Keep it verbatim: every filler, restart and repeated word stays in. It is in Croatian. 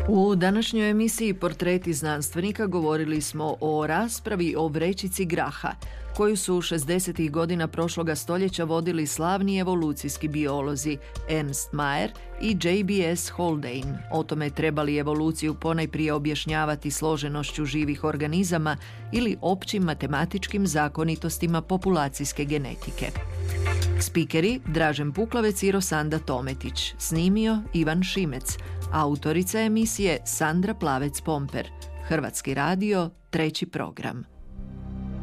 U današnjoj emisiji Portreti znanstvenika govorili smo o raspravi o vrećici graha, koju su šezdesetih godina prošloga stoljeća vodili slavni evolucijski biolozi Ernst Mayr i J B S Haldane. O tome treba li evoluciju ponajprije objašnjavati složenošću živih organizama ili općim matematičkim zakonitostima populacijske genetike. Spikeri Dražen Puklavec i Rosanda Tometić, snimio Ivan Šimec, autorica emisije Sandra Plavec-Pomper, Hrvatski radio, treći program.